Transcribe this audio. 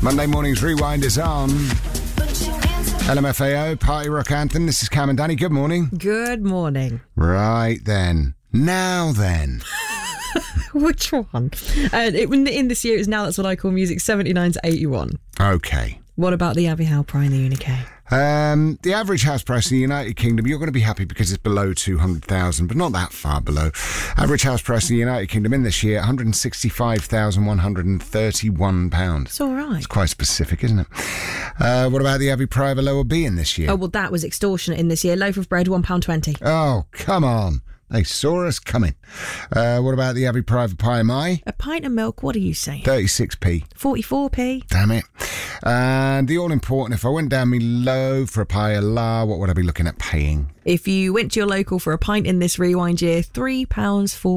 Monday morning's Rewind is on. LMFAO, Party Rock Anthem. This is Cam and Danny. Good morning. Good morning. Right then. Now then. Which one? In this year, it's Now That's What I Call Music, 79 to 81. Okay. What about the Abbey Howe Pry in the UK? The average house price in the United Kingdom, you're going to be happy because it's below 200,000, but not that far below. Average house price in the United Kingdom in this year, £165,131. It's all right. It's quite specific, isn't it? What about the Abbey Pry of a lower B in this year? Oh, well, that was extortionate in this year. Loaf of bread, £1.20. Oh, come on. They saw us coming. What about the Abbey Pry of a pie of my? A pint of milk, what are you saying? 36p. 44p. Damn it. And the all-important, if I went down me low for a pie of la, what would I be looking at paying? If you went to your local for a pint in this Rewind year, £3.40.